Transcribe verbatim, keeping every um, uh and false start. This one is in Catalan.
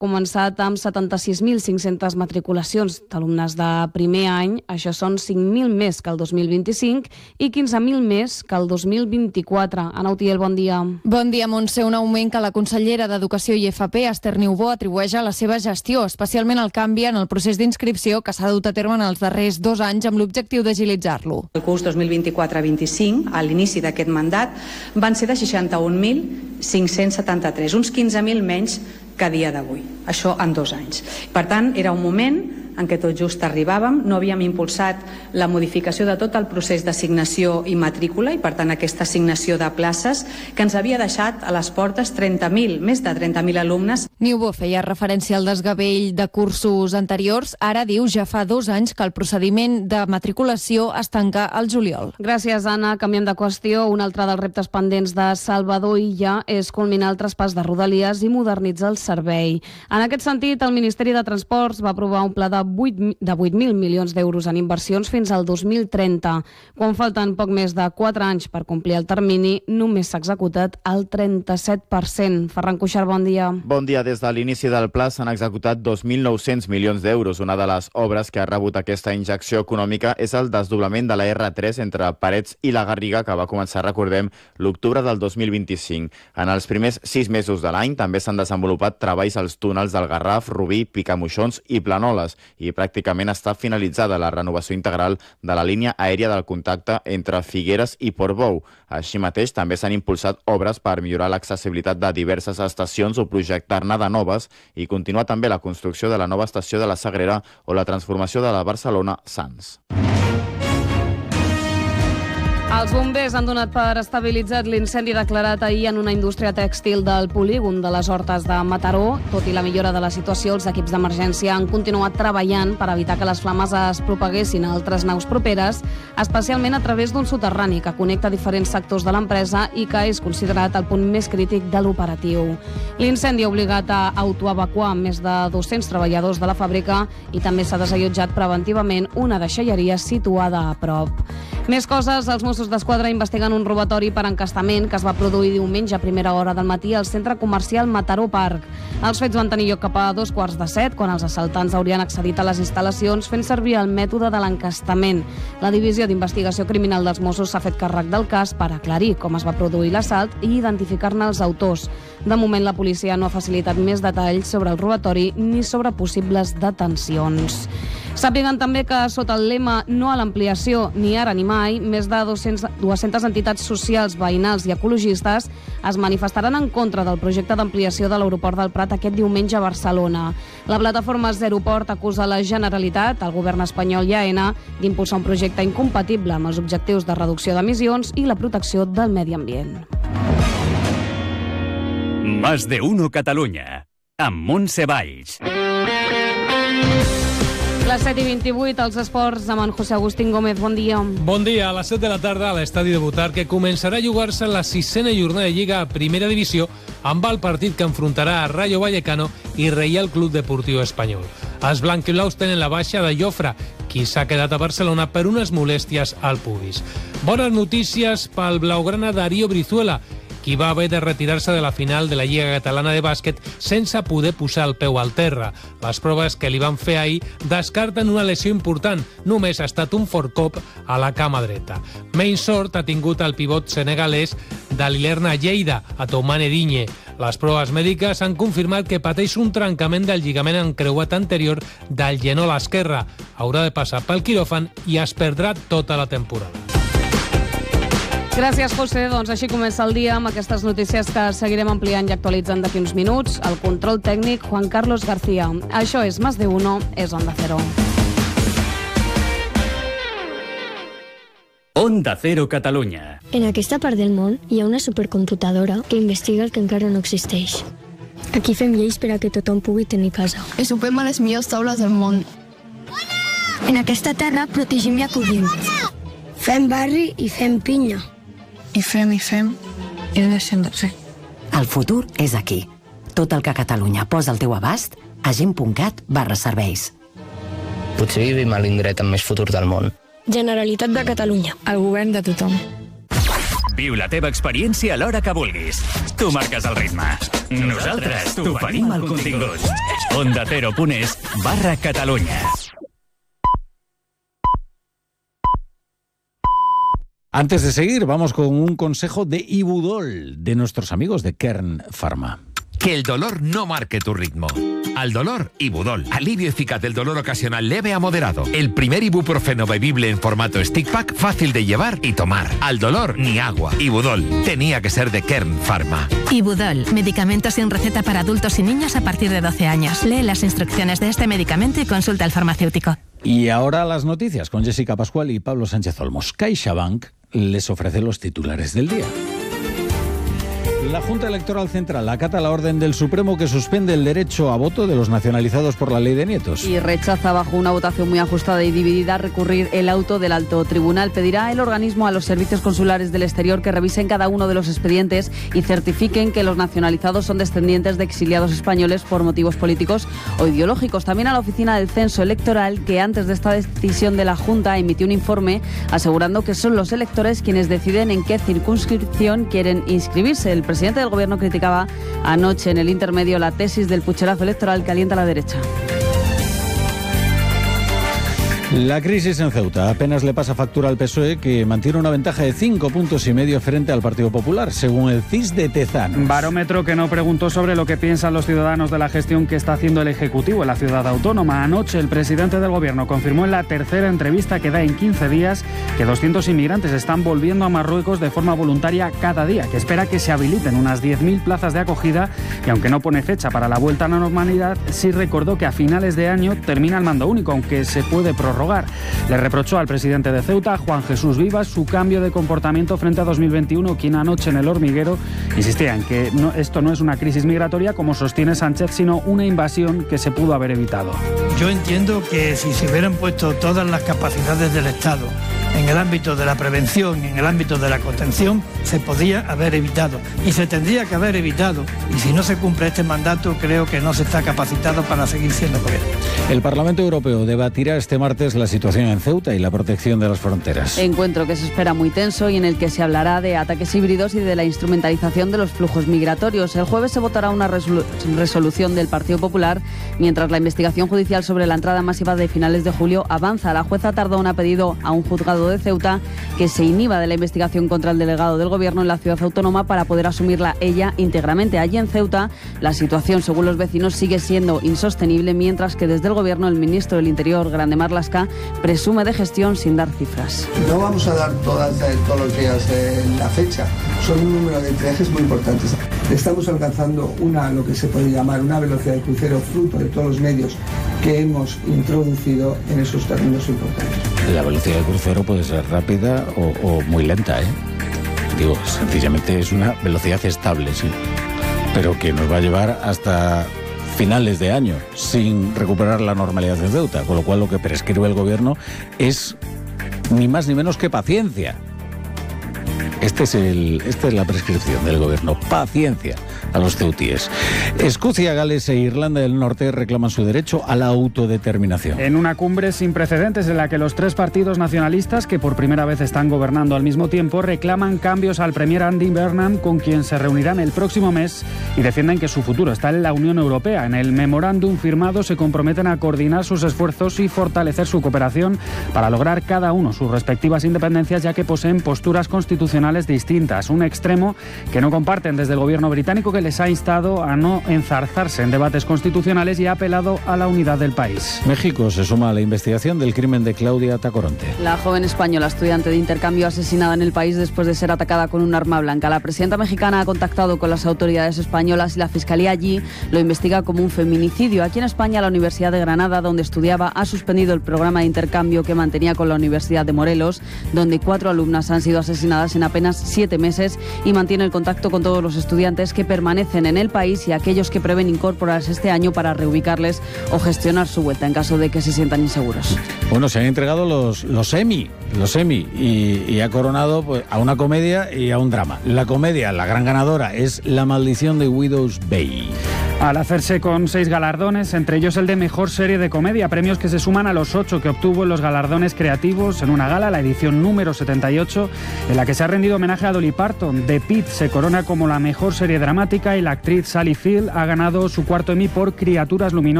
començat amb setanta-sis mil cinc-centes matriculacions d'alumnes de primer any. Això són cinc mil més que el dos mil vint-i-cinc i quinze mil més que el dos mil vint-i-quatre. Ana Utiel, bon dia. Bon dia, Montse. Un augment que la consellera d'Educació i F P, Esther Niubó, atribueix a la seva gestió, especialment el canvi en el procés d'inscripció que s'ha dut a terme en els darrers dos anys amb l'objectiu d'agilitzar-lo. El curs dos mil vint-i-quatre vint-i-cinc, a l'inici d'aquest mandat, van ser de seixanta-un mil cinc-cents setanta-tres, uns quinze mil menys que a dia d'avui. Això en dos anys. Per tant, era un moment en què tot just arribàvem, no havíem impulsat la modificació de tot el procés d'assignació i matrícula i, per tant, aquesta assignació de places que ens havia deixat a les portes trenta mil, més de trenta mil alumnes. Niubó feia referència al desgavell de cursos anteriors. Ara diu ja fa dos anys que el procediment de matriculació es tanca al juliol. Gràcies, Anna. Canviem de qüestió. Un altre dels reptes pendents de Salvador Illa és culminar el traspàs de Rodalies i modernitzar el servei. En aquest sentit, el Ministeri de Transports va aprovar un pla de de vuit mil milions d'euros en inversions fins al dos mil trenta. Quan falten poc més de quatre anys per complir el termini, només s'ha executat el trenta-set per cent. Ferran Cuixart, bon dia. Bon dia. Des de l'inici del pla s'han executat dos mil nou-cents milions d'euros. Una de les obres que ha rebut aquesta injecció econòmica és el desdoblament de la erre tres entre Parets i la Garriga, que va començar, recordem, l'octubre del dos mil vint-i-cinc. En els primers sis mesos de l'any també s'han desenvolupat treballs als túnels del Garraf, Rubí, Picamoixons i Planoles, i pràcticament està finalitzada la renovació integral de la línia aèria del contacte entre Figueres i Portbou. Així mateix, també s'han impulsat obres per millorar l'accessibilitat de diverses estacions o projectar-ne de noves i continuar també la construcció de la nova estació de la Sagrera o la transformació de la Barcelona-Sants. Els bombers han donat per estabilitzat l'incendi declarat ahir en una indústria tèxtil del polígon de les Hortes de Mataró. Tot i la millora de la situació, els equips d'emergència han continuat treballant per evitar que les flames es propaguessin a altres naus properes, especialment a través d'un soterrani que connecta diferents sectors de l'empresa i que és considerat el punt més crític de l'operatiu. L'incendi ha obligat a autoevacuar més de dos-cents treballadors de la fàbrica i també s'ha desallotjat preventivament una deixalleria situada a prop. Més coses, els Mossos d'Esquadra investiguen un robatori per encastament que es va produir diumenge a primera hora del matí al centre comercial Mataró Park. Els fets van tenir lloc cap a dos quarts de set, quan els assaltants haurien accedit a les instal·lacions fent servir el mètode de l'encastament. La Divisió d'Investigació Criminal dels Mossos s'ha fet càrrec del cas per aclarir com es va produir l'assalt i identificar-ne els autors. De moment, la policia no ha facilitat més detalls sobre el robatori ni sobre possibles detencions. Sàpiguen també que sota el lema "No a l'ampliació, ni ara ni mai", més de dues-centes entitats socials, veïnals i ecologistes es manifestaran en contra del projecte d'ampliació de l'aeroport del Prat aquest diumenge a Barcelona. La plataforma Zeroport acusa la Generalitat, el govern espanyol i AENA d'impulsar un projecte incompatible amb els objectius de reducció d'emissions i la protecció del medi ambient. Más de uno Catalunya, amb Montse Valls. Les set i vint-i-vuit, als esports, amb en José Agustín Gómez. Bon dia. Bon dia. A les set de la tarda a l'estadi de Botar, que començarà a jugar-se la sisena jornada de Lliga a Primera Divisió amb el partit que enfrontarà a Rayo Vallecano i Reial Club Deportiu Espanyol. Els blanquiblaus tenen la baixa de Jofre, qui s'ha quedat a Barcelona per unes molèsties al pubis. Bones notícies pel blaugrana Darío Brizuela, qui va haver de retirar-se de la final de la Lliga Catalana de Bàsquet sense poder posar el peu al terra. Les proves que li van fer ahir descarten una lesió important. Només ha estat un fort cop a la cama dreta. Menys sort ha tingut el pivot senegalès de l'Ilerna Lleida, a Toumane Digne. Les proves mèdiques han confirmat que pateix un trencament del lligament encreuat anterior del genol esquerre. Haurà de passar pel quiròfan i es perdrà tota la temporada. Gràcies, José. Doncs així comença el dia amb aquestes notícies que seguirem ampliant i actualitzant d'aquí uns minuts. El control tècnic, Juan Carlos García. Això és Más de Uno, és Onda Cero. Onda Cero Catalunya. En aquesta part del món hi ha una supercomputadora que investiga el que encara no existeix. Aquí fem lleis per a que tothom pugui tenir casa. I sopem a les millors taules del món. En aquesta terra protegim i acollim. Fem barri i fem pinya. I fem i fem i deixem de fer. El futur és aquí. Tot el que Catalunya posa al teu abast a gent punt cat barra serveis. Potser vivim a l'indret amb més futur del món. Generalitat de Catalunya. El govern de tothom. Viu la teva experiència a l'hora que vulguis. Tu marques el ritme. Nosaltres t'oferim el contingut. Onda Cero punt es barra Catalunya. Antes de seguir, vamos con un consejo de Ibudol, de nuestros amigos de Kern Pharma. Que el dolor no marque tu ritmo. Al dolor, Ibudol. Alivio eficaz del dolor ocasional leve a moderado. El primer ibuprofeno bebible en formato stick pack, fácil de llevar y tomar. Al dolor, ni agua. Ibudol. Tenía que ser de Kern Pharma. Ibudol. Medicamento sin receta para adultos y niños a partir de doce años. Lee las instrucciones de este medicamento y consulta al farmacéutico. Y ahora las noticias con Jessica Pascual y Pablo Sánchez Olmos. CaixaBank les ofrece los titulares del día. La Junta Electoral Central acata la orden del Supremo que suspende el derecho a voto de los nacionalizados por la ley de nietos. Y rechaza, bajo una votación muy ajustada y dividida, recurrir el auto del alto tribunal. Pedirá el organismo a los servicios consulares del exterior que revisen cada uno de los expedientes y certifiquen que los nacionalizados son descendientes de exiliados españoles por motivos políticos o ideológicos. También a la Oficina del Censo Electoral, que antes de esta decisión de la Junta emitió un informe asegurando que son los electores quienes deciden en qué circunscripción quieren inscribirse. El presidente del Gobierno criticaba anoche en el intermedio la tesis del pucherazo electoral que alienta a la derecha. La crisis en Ceuta apenas le pasa factura al P S O E, que mantiene una ventaja de cinco puntos y medio frente al Partido Popular, según el C I S de Tezanos. Barómetro que no preguntó sobre lo que piensan los ciudadanos de la gestión que está haciendo el Ejecutivo en la ciudad autónoma. Anoche el presidente del Gobierno confirmó en la tercera entrevista que da en quince días que doscientos inmigrantes están volviendo a Marruecos de forma voluntaria cada día, que espera que se habiliten unas diez mil plazas de acogida y, aunque no pone fecha para la vuelta a la normalidad, sí recordó que a finales de año termina el mando único, aunque se puede prorrogar. Le reprochó al presidente de Ceuta, Juan Jesús Vivas, su cambio de comportamiento frente a dos mil veintiuno, quien anoche en El Hormiguero insistía en que no, esto no es una crisis migratoria, como sostiene Sánchez, sino una invasión que se pudo haber evitado. Yo entiendo que si se hubieran puesto todas las capacidades del Estado en el ámbito de la prevención y en el ámbito de la contención, se podía haber evitado y se tendría que haber evitado, y si no se cumple este mandato, creo que no se está capacitado para seguir siendo gobierno. El Parlamento Europeo debatirá este martes la situación en Ceuta y la protección de las fronteras. Encuentro que se espera muy tenso y en el que se hablará de ataques híbridos y de la instrumentalización de los flujos migratorios. El jueves se votará una resolu- resolución del Partido Popular, mientras la investigación judicial sobre la entrada masiva de finales de julio avanza. La jueza Tardón ha pedido a un juzgado de Ceuta que se inhiba de la investigación contra el delegado del Gobierno en la ciudad autónoma para poder asumirla ella íntegramente. Allí en Ceuta, la situación, según los vecinos, sigue siendo insostenible, mientras que desde el Gobierno el ministro del Interior, Grande Marlaska, presume de gestión sin dar cifras. No vamos a dar todas, todos los días eh, la fecha, son un número de viajes muy importantes. Estamos alcanzando una, lo que se puede llamar una velocidad de crucero, fruto de todos los medios que hemos introducido en esos términos importantes. La velocidad de crucero puede ser rápida o, o muy lenta, ¿eh? Digo, sencillamente es una velocidad estable, sí, pero que nos va a llevar hasta finales de año sin recuperar la normalidad en Ceuta, con lo cual lo que prescribe el Gobierno es ni más ni menos que paciencia. Este es el, esta es la prescripción del Gobierno, paciencia a los ceutíes. Escocia, Gales e Irlanda del Norte reclaman su derecho a la autodeterminación. En una cumbre sin precedentes en la que los tres partidos nacionalistas, que por primera vez están gobernando al mismo tiempo, reclaman cambios al premier Andy Burnham, con quien se reunirán el próximo mes, y defienden que su futuro está en la Unión Europea. En el memorándum firmado se comprometen a coordinar sus esfuerzos y fortalecer su cooperación para lograr cada uno sus respectivas independencias, ya que poseen posturas constitucionales distintas. Un extremo que no comparten desde el Gobierno británico, que les ha instado a no enzarzarse en debates constitucionales y ha apelado a la unidad del país. México se suma a la investigación del crimen de Claudia Tacoronte. La joven española, estudiante de intercambio, asesinada en el país después de ser atacada con un arma blanca. La presidenta mexicana ha contactado con las autoridades españolas y la Fiscalía allí lo investiga como un feminicidio. Aquí en España, la Universidad de Granada, donde estudiaba, ha suspendido el programa de intercambio que mantenía con la Universidad de Morelos, donde cuatro alumnas han sido asesinadas en apenas siete meses, y mantiene el contacto con todos los estudiantes que permanecen en el país y aquellos que prevén incorporarse este año para reubicarles o gestionar su vuelta en caso de que se sientan inseguros. Bueno, se han entregado los, los Emmy, los Emmy y, y ha coronado pues, a una comedia y a un drama. La comedia, la gran ganadora, es La maldición de Widow's Bay. Al hacerse con seis galardones, entre ellos el de Mejor Serie de Comedia, premios que se suman a los ocho que obtuvo en los galardones creativos en una gala, la edición número setenta y ocho, en la que se ha rendido homenaje a Dolly Parton. The Pitt se corona como la mejor serie dramática y la actriz Sally Field ha ganado su cuarto Emmy por Criaturas Luminosas.